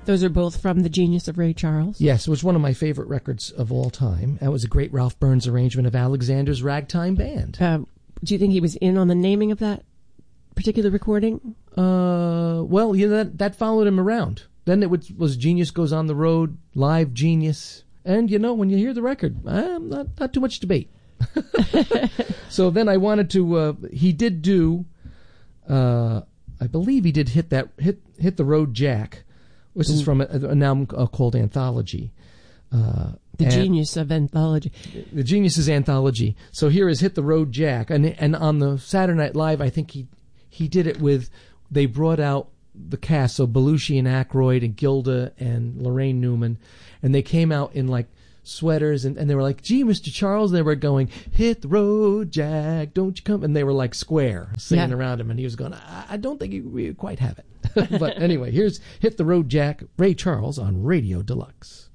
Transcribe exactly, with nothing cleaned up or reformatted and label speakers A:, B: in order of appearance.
A: Those are both from The Genius of Ray Charles?
B: Yes, it was one of my favorite records of all time. That was a great Ralph Burns arrangement of Alexander's Ragtime Band.
A: Uh, do you think he was in on the naming of that particular recording?
B: Uh, well, you know, that, that followed him around. Then it was, was Genius Goes on the Road, Live Genius. And, you know, when you hear the record, I'm not, not too much debate. So then I wanted to, uh, he did do, uh, I believe he did hit that, hit, hit the Road Jack, which is from a, an album called Anthology. Uh,
A: the Genius of Anthology.
B: The Genius's Anthology. So here is Hit the Road Jack. And, and on the Saturday Night Live, I think he, he did it with, they brought out the cast, so Belushi and Aykroyd and Gilda and Lorraine Newman, and they came out in like sweaters, and, and they were like, gee, Mister Charles, they were going, hit the road, Jack, don't you come, and they were like square, singing
A: yeah.
B: around him, and he was going, I, I don't think you we quite have it. But anyway, here's Hit the Road, Jack, Ray Charles on Radio Deluxe.